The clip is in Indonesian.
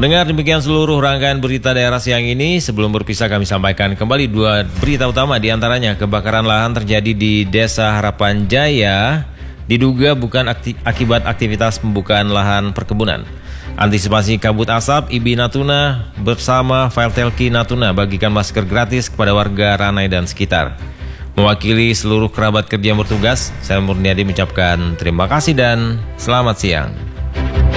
Pendengar, demikian seluruh rangkaian berita daerah siang ini. Sebelum berpisah kami sampaikan kembali dua berita utama, diantaranya kebakaran lahan terjadi di Desa Harapan Jaya, diduga bukan akibat aktivitas pembukaan lahan perkebunan. Antisipasi kabut asap, IBI Natuna bersama Filtelki Natuna bagikan masker gratis kepada warga Ranai dan sekitar. Mewakili seluruh kerabat kerja yang bertugas, saya Murniadi mengucapkan terima kasih dan selamat siang.